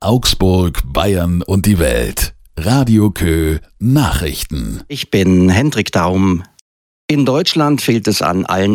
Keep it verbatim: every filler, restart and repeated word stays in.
Augsburg, Bayern und die Welt. Radio Kö Nachrichten. Ich bin Hendrik Daum. In Deutschland fehlt es an allen